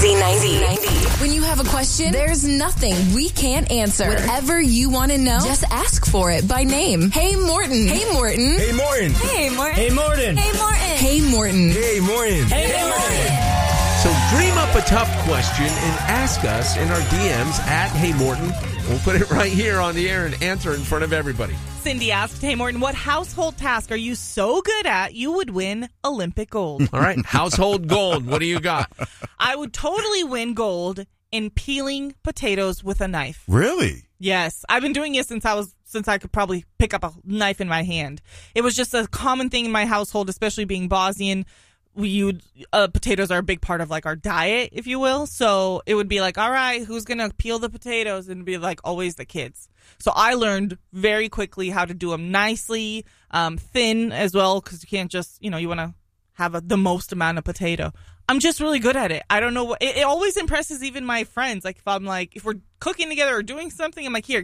Z90. When you have a question, there's nothing we can't answer. Whatever you want to know, just ask for it by name. Hey, Morton. Hey, Morton. Hey, Morton. Hey, Morton. Hey, Morton. Hey, Morton. Hey, Morton. Hey, Morton. Hey, Morton. So dream up a tough question and ask us in our DMs at Hey Morton. We'll put it right here on the air and answer in front of everybody. Cindy asked, hey, Morton, what household task are you so good at you would win Olympic gold? All right, household gold. What do you got? I would totally win gold in peeling potatoes with a knife. Really? Yes. I've been doing it since I could probably pick up a knife in my hand. It was just a common thing in my household, especially being Bosnian. Potatoes are a big part of like our diet, if you will. So it would be like, all right, who's going to peel the potatoes? And it'd be like always the kids. So I learned very quickly how to do them nicely, thin as well, because you can't just, you want to have the most amount of potato. I'm just really good at it. I don't know. It always impresses even my friends. Like if we're cooking together or doing something, I'm like, here,